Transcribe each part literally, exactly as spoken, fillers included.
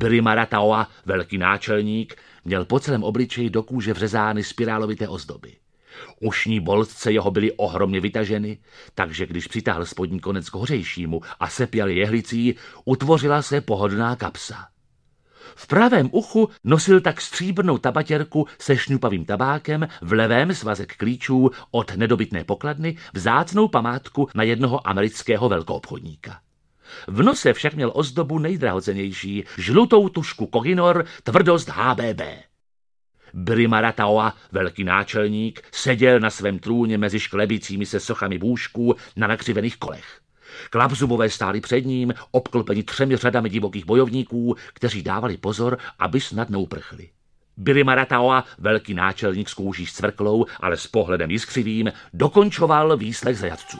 Birimarataoa, velký náčelník, měl po celém obličeji do kůže vřezány spirálovité ozdoby. Ušní boltce jeho byly ohromně vytaženy, takže když přitáhl spodní konec k hořejšímu a sepěl jehlicí, utvořila se pohodlná kapsa. V pravém uchu nosil tak stříbrnou tabatěrku se šňupavým tabákem, v levém svazek klíčů od nedobytné pokladny, vzácnou památku na jednoho amerického velkoobchodníka. V nose však měl ozdobu nejdrahocennější, žlutou tušku Kohinor, tvrdost H B B. Birimarataoa, velký náčelník, seděl na svém trůně mezi šklebícími se sochami bůžků na nakřivených kolech. Klapzubové stáli před ním, obklopeni třemi řadami divokých bojovníků, kteří dávali pozor, aby snad neuprchli. Birimarataoa, velký náčelník s kůží scvrklou, ale s pohledem jiskřivým, dokončoval výslech zajatců.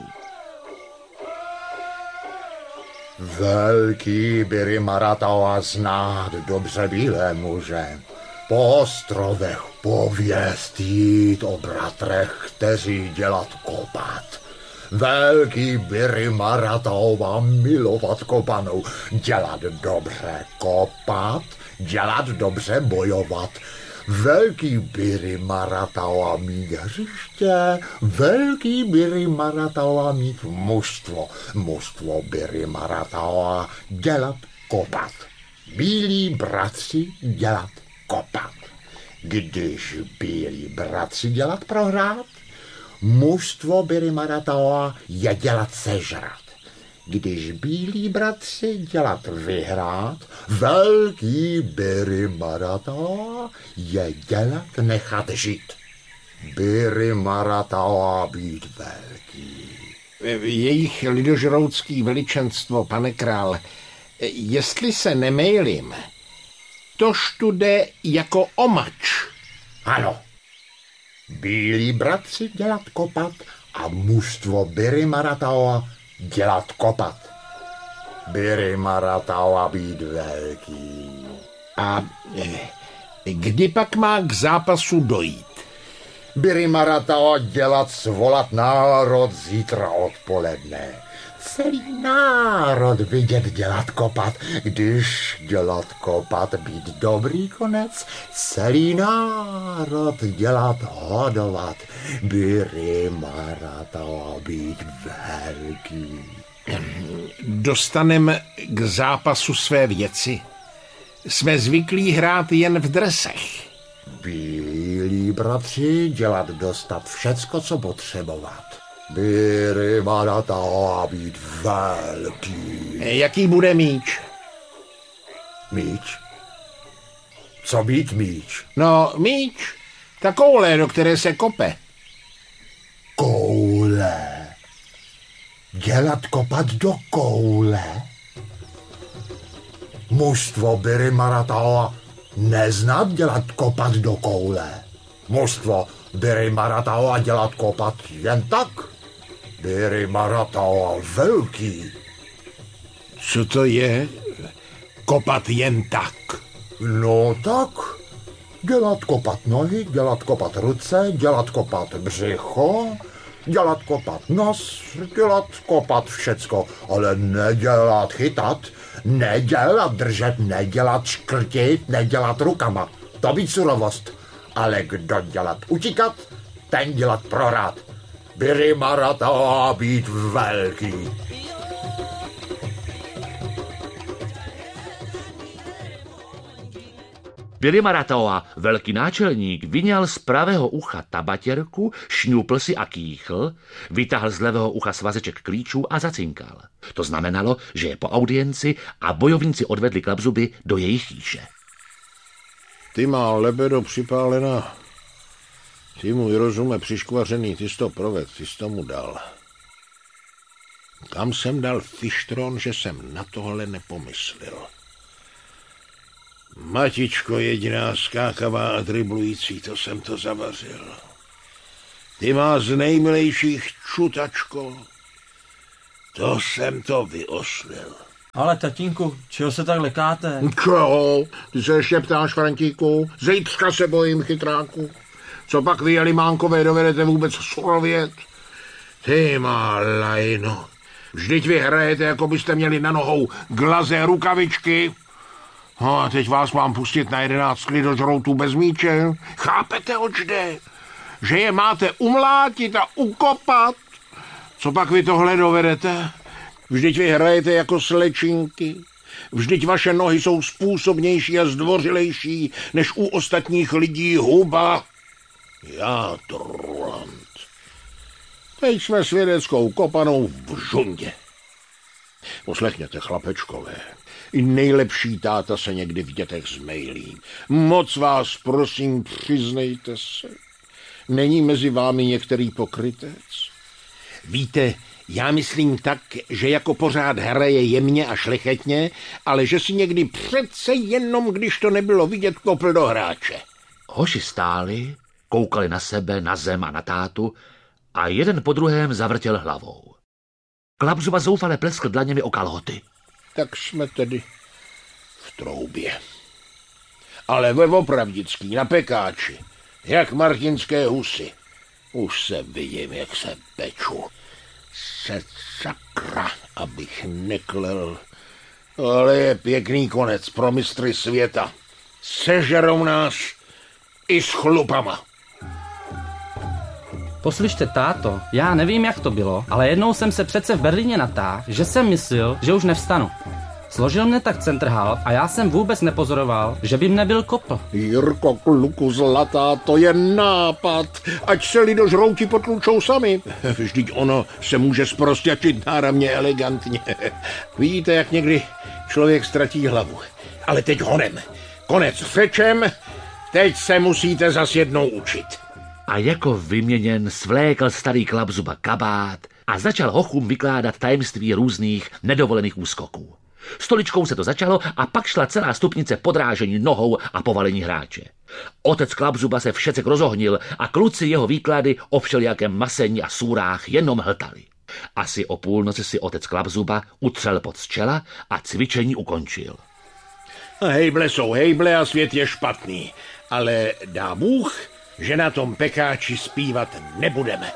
Velký Birimarataoa znát dobře bílé muže. Po ostrovech pověst jít o bratrech, kteří dělat kopat. Velký Birimarataoa milovat kopanou, dělat dobře kopat, dělat dobře bojovat. Velký Birimarataoa mít hřiště, velký Birimarataoa mít mužstvo, mužstvo Birimarataoa dělat kopat. Bílí bratři dělat kopat. Když bílí bratři dělat prohrát, mužstvo Birimarataoa je dělat sežrat. Když bílí bratři dělat vyhrát, velký Birimarataoa je dělat nechat žít. Birimarataoa být velký. Jejich lidožroutský veličenstvo, pane král, jestli se nemýlím, tož tu jde jako omač. Ano. Bílí bratři dělat kopat a mužstvo Birimarataoa dělat kopat. Birimarataoa být velký. A kdy pak má k zápasu dojít? Birimarataoa dělat svolat národ zítra odpoledne. Celý národ vidět dělat kopat, když dělat kopat být dobrý konec, celý národ dělat hodovat, Birimarataoa být velký. Dostanem k zápasu své věci. Jsme zvyklí hrát jen v dresech. Bílí bratři dělat dostat všecko, co potřebovat. Birimarataoa být velký. Jaký bude míč? Míč? Co být míč? No, míč. Ta koule, do které se kope. Koule? Dělat kopat do koule? Mužstvo Birimarataoa neznat dělat kopat do koule. Mužstvo Birimarataoa dělat kopat jen tak. Birimarataoa velký. Co to je? Kopat jen tak? No tak. Dělat kopat nohy, dělat kopat ruce, dělat kopat břicho, dělat kopat nos, dělat kopat všecko, ale nedělat chytat, nedělat držet, nedělat škrtit, nedělat rukama. To být surovost. Ale kdo dělat utíkat, ten dělat prohrát. Birimarataoa být velký. Birimarataoa, velký náčelník, vyňal z pravého ucha tabatěrku, šňupl si a kýchl, vytáhl z levého ucha svazeček klíčů a zacinkal. To znamenalo, že je po audienci a bojovníci odvedli klapzuby do jejich chýše. Ty má lebedo připálená. Ty můj rozume přiškvařený, ty jsi to proved, ty jsi tomu dal. Kam jsem dal fištron, že jsem na tohle nepomyslel. Matičko jediná skákavá a driblující, to jsem to zavařil. Ty má z nejmilejších čutačko, to jsem to vyoslil. Ale tatínku, čeho se tak lekáte? Čeho? Ty se ještě ptáš, Frantíku? Zítřka se bojím, chytráku. Co pak vy, Jelimánkové, dovedete vůbec sorovět? Ty má lajno. Vždyť vy hrajete, jako byste měli na nohou glaze rukavičky. No a teď vás mám pustit na jedenáct lidožroutů bez míče? Chápete, oč jde? Že je máte umlátit a ukopat? Co pak vy tohle dovedete? Vždyť vy hrajete jako slečinky. Vždyť vaše nohy jsou způsobnější a zdvořilejší než u ostatních lidí huba. Já Trulant. Teď jsme svědeckou kopanou v žundě. Poslechněte, chlapečkové. I nejlepší táta se někdy v dětech zmejlí. Moc vás prosím, přiznejte se. Není mezi vámi některý pokrytec? Víte, já myslím tak, že jako pořád hraje jemně a šlechetně, ale že si někdy přece jenom, když to nebylo vidět, kopl do hráče. Hoši stáli, koukali na sebe, na zem a na tátu a jeden po druhém zavrtěl hlavou. Klapzuba zoufale pleskl dlaněmi o kalhoty. Tak jsme tedy v troubě. Ale ve opravdický, na pekáči, jak martinské husy. Už se vidím, jak se peču. Se sakra, abych neklel. Ale je pěkný konec pro mistry světa. Sežerou nás i s chlupama. Poslyšte, táto, já nevím, jak to bylo, ale jednou jsem se přece v Berlíně natáhl, že jsem myslel, že už nevstanu. Složil mne tak centrhal a já jsem vůbec nepozoroval, že by mne byl kopl. Jirko, kluku zlatá, to je nápad. Ať se lidožrouti potlučou sami. Vždyť ono se může zprostěčit náramně elegantně. Vidíte, jak někdy člověk ztratí hlavu. Ale teď honem. Konec řečem, teď se musíte zas jednou učit. A jako vyměněn svlékl starý Klapzuba kabát a začal hochům vykládat tajemství různých nedovolených úskoků. Stoličkou se to začalo a pak šla celá stupnice podrážení nohou a povalení hráče. Otec Klapzuba se všecek rozohnil a kluci jeho výklady o všelijakém masení a sůrách jenom hltali. Asi o půlnoci si otec Klapzuba utřel pod z čela a cvičení ukončil. Hejble jsou hejble a svět je špatný, ale dá Bůh, že na tom pekáči zpívat nebudeme.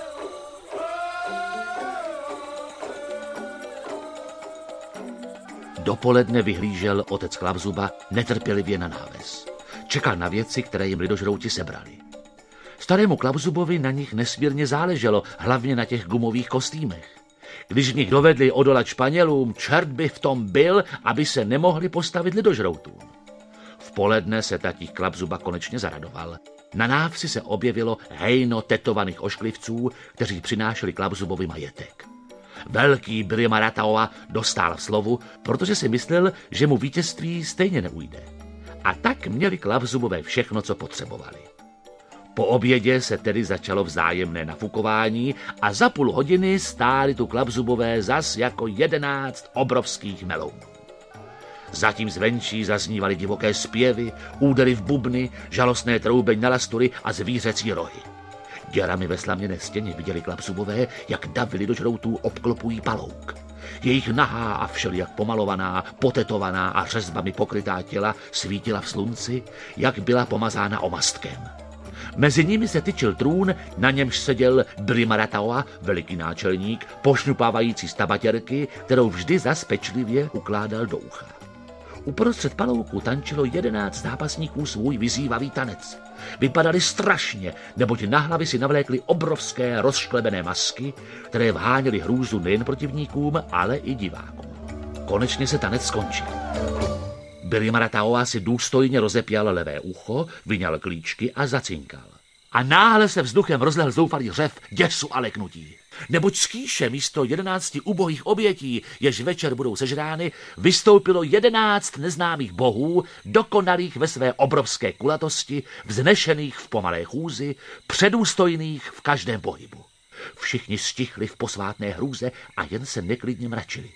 Dopoledne vyhlížel otec Klapzuba netrpělivě na náves. Čekal na věci, které jim lidožrouti sebrali. Starému Klapzubovi na nich nesmírně záleželo, hlavně na těch gumových kostýmech. Když v nich dovedli odolat Španělům, čert by v tom byl, aby se nemohli postavit lidožroutům. V poledne se tatík Klapzuba konečně zaradoval. Na návsi se objevilo hejno tetovaných ošklivců, kteří přinášeli Klapzubovi majetek. Velký Brima Rataua dostal slovu, protože si myslel, že mu vítězství stejně neujde. A tak měli Klapzubové všechno, co potřebovali. Po obědě se tedy začalo vzájemné nafukování a za půl hodiny stáli tu Klapzubové zas jako jedenáct obrovských melounů. Zatím zvenčí zaznívaly divoké zpěvy, údery v bubny, žalostné troubeň na lastury a zvířecí rohy. Děrami ve slaměné stěně viděli Klapzubové, jak davy lidožroutů obklopují palouk. Jejich nahá a všelijak pomalovaná, potetovaná a řezbami pokrytá těla svítila v slunci, jak byla pomazána omastkem. Mezi nimi se tyčil trůn, na němž seděl Brima Rataua, veliký náčelník, pošňupávající z tabatěrky, kterou vždy zas pečlivě ukládal do ucha. Uprostřed palouku tančilo jedenáct zápasníků svůj vyzývavý tanec. Vypadali strašně, neboť na hlavy si navlékli obrovské rozšklebené masky, které vháněly hrůzu nejen protivníkům, ale i divákům. Konečně se tanec skončil. Brima Rataua si důstojně rozepěl levé ucho, vyňal klíčky a zacinkal. A náhle se vzduchem rozlehl zoufalý řev děsu a leknutí. Neboť z kýše místo jedenácti ubohých obětí, jež večer budou sežrány, vystoupilo jedenáct neznámých bohů, dokonalých ve své obrovské kulatosti, vznešených v pomalé chůzi, předůstojných v každém pohybu. Všichni stichli v posvátné hrůze a jen se neklidně mračili.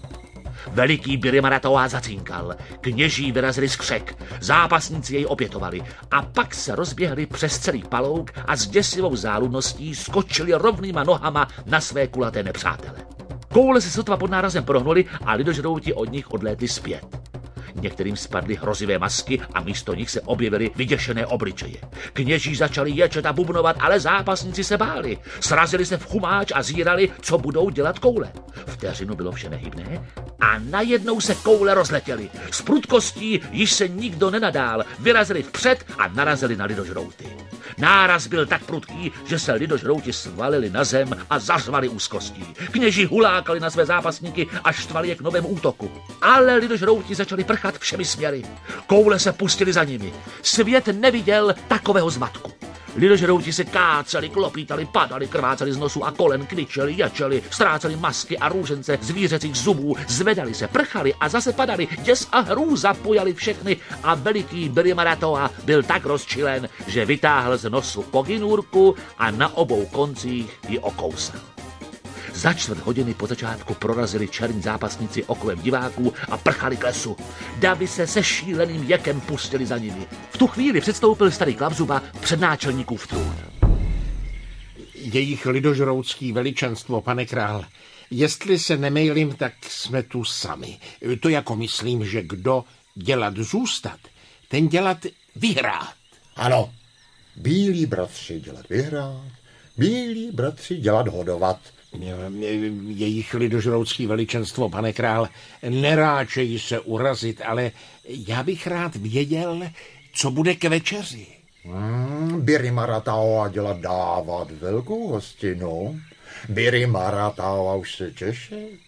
Veliký Brima Rataua zacinkal, kněží vyrazili skřek, zápasníci jej opětovali a pak se rozběhli přes celý palouk a s děsivou záludností skočili rovnýma nohama na své kulaté nepřátele. Koule se sotva pod nárazem prohnuli a lidožrouti od nich odlétli zpět. Některým spadly hrozivé masky a místo nich se objevily vyděšené obličeje. Kněží začali ječet a bubnovat, ale zápasníci se báli. Srazili se v chumáč a zírali, co budou dělat koule. Vteřinu bylo vše nehybné A najednou se koule rozletěly. S prudkostí již se nikdo nenadál. Vyrazili vpřed a narazili na lidožrouty. Náraz byl tak prudký, že se lidožrouti svalili na zem a zařvali úzkostí. Kněži hulákali na své zápasníky a štvali je k novému útoku. Ale lidožrouti začali prchat všemi směry. Koule se pustili za nimi. Svět neviděl takového zmatku. Lidožrouti se káceli, klopítali, padali, krváceli z nosu a kolen, kvičeli, ječeli, ztráceli masky a růžence zvířecích zubů, zvedali se, prchali a zase padali, děs a hrůza pojali všechny a veliký Brimmaratoa byl tak rozčilen, že vytáhl z nosu koginůrku a na obou koncích ji okousal. Za čtvrt hodiny po začátku prorazili černí zápasníci okruhem diváků a prchali k lesu. Davy se se šíleným jekem pustili za nimi. V tu chvíli předstoupil starý Klapzuba před náčelníkův trůn. Jejich lidožroutský veličenstvo, pane král, jestli se nemejlím, tak jsme tu sami. To jako myslím, že kdo dělat zůstat, ten dělat vyhrát. Ano, bílí bratři dělat vyhrát, bílí bratři dělat hodovat. Jejich lidožroutský veličenstvo, pane král, neráčejí se urazit, ale já bych rád věděl, co bude k večeři. Hmm, Brimmaratoa dělat dávat velkou hostinu. Brimmaratoa už se těšit.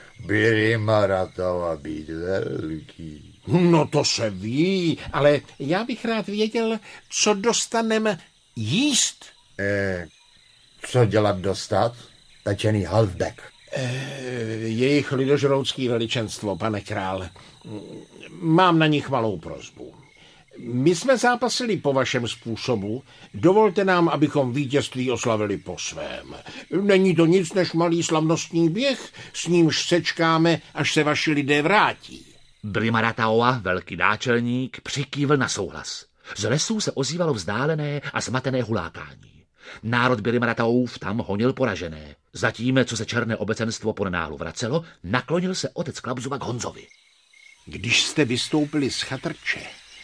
Brimmaratoa být velký. No to se ví, ale já bych rád věděl, co dostanem jíst. Eh, co dělat dostat? Pečený halfback. E, jejich lidožroutský veličenstvo, pane král, mám na nich malou prosbu. My jsme zápasili po vašem způsobu, dovolte nám, abychom vítězství oslavili po svém. Není to nic než malý slavnostní běh, s nímž sečkáme, až se vaši lidé vrátí. Brimmaratoa, velký náčelník, přikývl na souhlas. Z lesů se ozývalo vzdálené a zmatené hulákání. Národ Brimmaratoův tam honil poražené. Zatím, co se černé obecenstvo po nenáhlu vracelo, naklonil se otec Klapzuba k Honzovi. Když jste vystoupili z chatrče,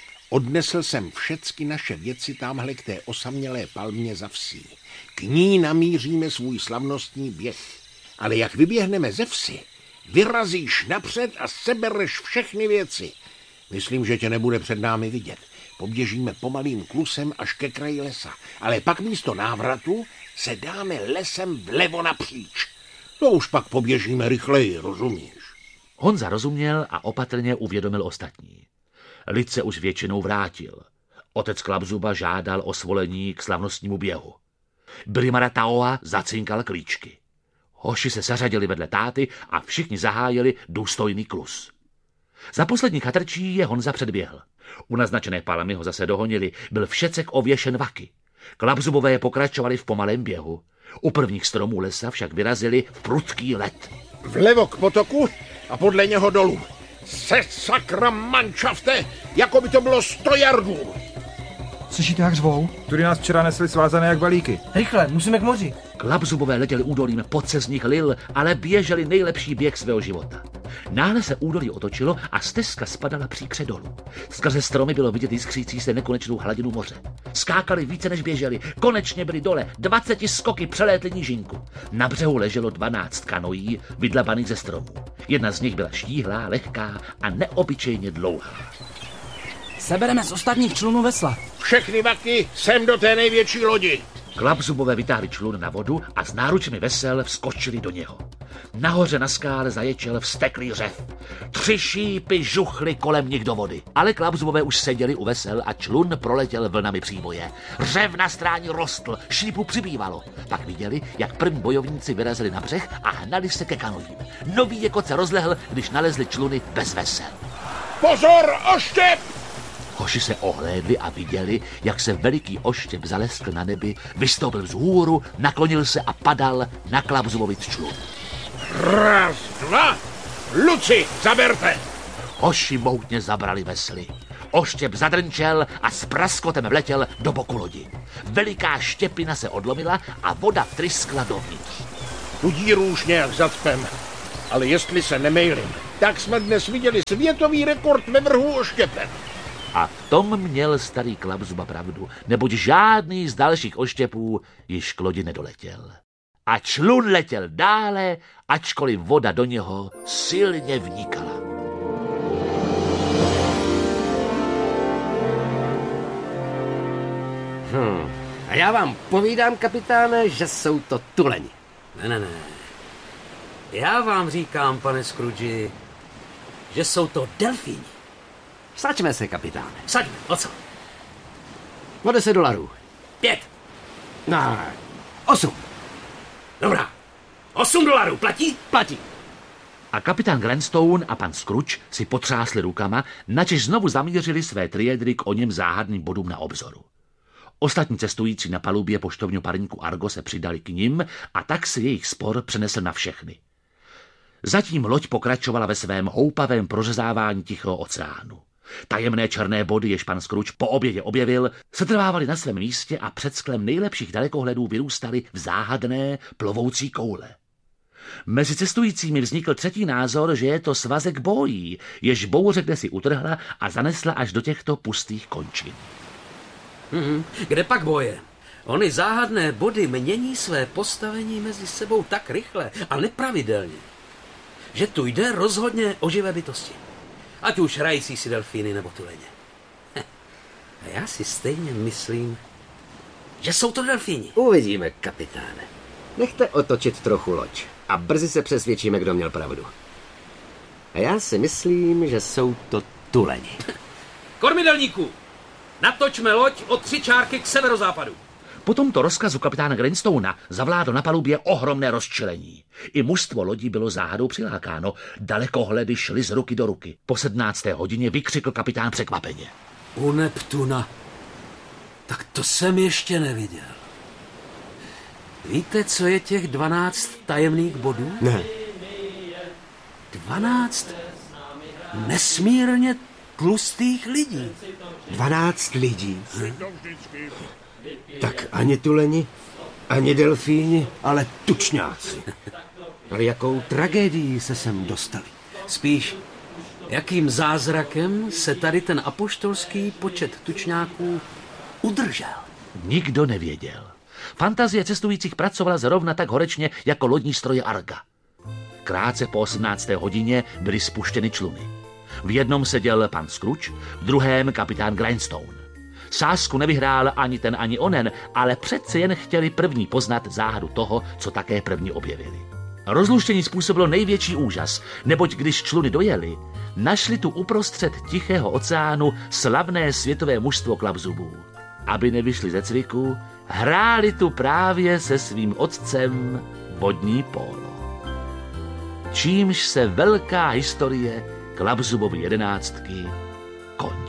odnesl jsem všecky naše věci tamhle k té osamělé palmě za vsí. K ní namíříme svůj slavnostní běh. Ale jak vyběhneme ze vsi, vyrazíš napřed a sebereš všechny věci. Myslím, že tě nebude před námi vidět. Poběžíme pomalým klusem až ke kraji lesa, ale pak místo návratu se dáme lesem vlevo napříč. To už pak poběžíme rychleji, rozumíš? Honza rozuměl a opatrně uvědomil ostatní. Lid se už většinou vrátil. Otec Klapzuba žádal o svolení k slavnostnímu běhu. Brimmaratoa zacinkal klíčky. Hoši se zařadili vedle táty a všichni zahájili důstojný klus. Za poslední chatrčí je Honza předběhl. U naznačené palmy ho zase dohonili, byl všecek ověšen vaky. Klapzubové pokračovali v pomalém běhu. U prvních stromů lesa však vyrazili v prudký led. Vlevo k potoku a podle něho dolů. Se sakra manšafte, jako by to bylo sto jardů. Slyšíte, jak řvou? Tudy nás včera nesli svázané jak balíky. Rychle, musíme k moři. Klapzubové letěli údolím, pot se z nich lil, ale běželi nejlepší běh svého života. Náhle se údolí otočilo a stezka spadala příkře dolů. Skrze stromy bylo vidět jiskřící se nekonečnou hladinu moře. Skákali více než běželi, konečně byli dole, dvaceti skoky přelétli nížinku. Na břehu leželo dvanáct kanojí, vydlabaných ze stromů. Jedna z nich byla štíhlá, lehká a neobyčejně dlouhá. Sebereme z ostatních člunů vesla. Všechny vaky sem do té největší lodi. Klapzubové vytáhli člun na vodu a s náručemi vesel vskočili do něho. Nahoře na skále zaječel vzteklý řev. Tři šípy žuchly kolem nich do vody. Ale Klapzubové už seděli u vesel a člun proletěl vlnami příboje. Řev na stráni rostl, šípů přibývalo. Pak viděli, jak první bojovníci vyrazili na břeh a hnali se ke kanojím. Nový jekot se rozlehl, když nalezli čluny bez vesel. Pozor, oštěp! Hoši se ohlédli a viděli, jak se veliký oštěp zaleskl na nebi, vystoupil vzhůru, naklonil se a padal na Klapzubovic člun. Raz, dva, Luci, zaberte! Hoši moutně zabrali vesly. Oštěp zadrnčel a s praskotem vletěl do boku lodi. Veliká štěpina se odlomila a voda tryskla dovnitř. Tu díru už nějak zacpem, ale jestli se nemejlím, tak jsme dnes viděli světový rekord ve vrhu oštěpem. A v tom měl starý Klapzuba pravdu, neboť žádný z dalších oštěpů již k lodi nedoletěl. A člun letěl dále, ačkoliv voda do něho silně vnikala. Hmm. A já vám povídám, kapitáne, že jsou to tuleni. Ne, ne, ne. Já vám říkám, pane Scrooge, že jsou to delfíni. Saďme se, kapitáne. Saďme, o co? O deset dolarů. Pět. No, osm. Dobrá. Osm dolarů. Platí? Platí. A kapitán Granstone a pan Scrooge si potřásli rukama, načež znovu zamířili své triedry k oněm záhadným bodům na obzoru. Ostatní cestující na palubě poštovního parníku Argo se přidali k nim a tak se jejich spor přenesl na všechny. Zatím loď pokračovala ve svém houpavém prořezávání Tichého oceánu. Tajemné černé body, jež pan Scrooge po obědě objevil, setrvávaly na svém místě a před sklem nejlepších dalekohledů vyrůstaly v záhadné plovoucí koule. Mezi cestujícími vznikl třetí názor, že je to svazek bojí, jež bouře kdesi utrhla a zanesla až do těchto pustých končin. Mhm. Kde pak boje? Ony záhadné body mění své postavení mezi sebou tak rychle a nepravidelně, že tu jde rozhodně o živé bytosti. Ať už hrající si delfíny nebo tuleně. A já si stejně myslím, že jsou to delfíni. Uvidíme, kapitáne. Nechte otočit trochu loď a brzy se přesvědčíme, kdo měl pravdu. A já si myslím, že jsou to tuleni. Kormidelníku, natočme loď o tři čárky k severozápadu. Po tomto rozkazu kapitána Granstona zavládlo na palubě ohromné rozčilení. I mužstvo lodí bylo záhadou přilákáno. Dalekohledy šly z ruky do ruky. Po sedmnácté hodině vykřikl kapitán překvapeně. U Neptuna. Tak to jsem ještě neviděl. Víte, co je těch dvanáct tajemných bodů? Ne. Dvanáct nesmírně tlustých lidí. Dvanáct lidí. Hm. Tak ani tuleni, ani delfíni, ale tučňáci. Ale jakou tragédii se sem dostali? Spíš, jakým zázrakem se tady ten apoštolský počet tučňáků udržel? Nikdo nevěděl. Fantazie cestujících pracovala zrovna tak horečně jako lodní stroje Arga. Krátce po osmnácté hodině byly spuštěny čluny. V jednom seděl pan Scrooge, v druhém kapitán Granstone. Sázku nevyhrál ani ten, ani onen, ale přece jen chtěli první poznat záhadu toho, co také první objevili. Rozluštění způsobilo největší úžas, neboť když čluny dojeli, našli tu uprostřed Tichého oceánu slavné světové mužstvo klapzubů. Aby nevyšli ze cviku, hráli tu právě se svým otcem vodní pólo. Čímž se velká historie Klapzubovy jedenáctky končí.